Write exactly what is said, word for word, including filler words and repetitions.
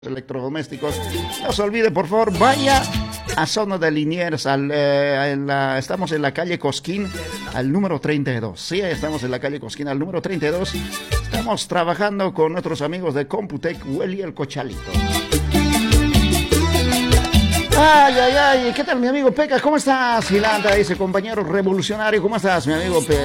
electrodomésticos. No se olvide, por favor, vaya a zona de Liniers. Al, eh, en la, estamos en la calle Cosquín, al número treinta y dos. Sí, estamos en la calle Cosquín, al número treinta y dos. Estamos trabajando con nuestros amigos de Computec, Hueli el Cochalito. Ay, ay, ay, ¿qué tal mi amigo Peca? ¿Cómo estás? Gilanta dice, compañero revolucionario, ¿cómo estás mi amigo Peca?